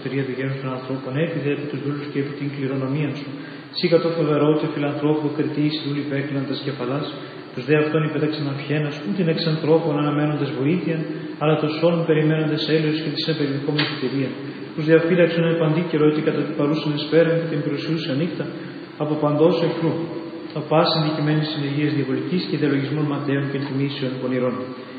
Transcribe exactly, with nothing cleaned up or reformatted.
σωτηρία του γένους των ανθρώπων, έπιδε επί τους δούλους και επί την κληρονομία σου. Σύ κατ' φοβερό και φιλανθρώπου κριτή δούλοι υπέκλειναν κεφαλάς, τους δε αυτών υπέταξαν αυχένας, ούτιν εξ ανθρώπων αναμένοντες βοήθεια, αλλά τους όλων περιμένοντες έλεος και της επερδικόμενης σωτηρία. Τους διαφύλαξον εν παντή καιρό και κατά την παρούσαν εσπέραν και την περιουσιούσα νύχτα από παντός εχθρού. Ο πάσιν δικημένης συνεργίας διαβολικής και ιδεολογισμών ματέων και θυμήσεων πονηρών.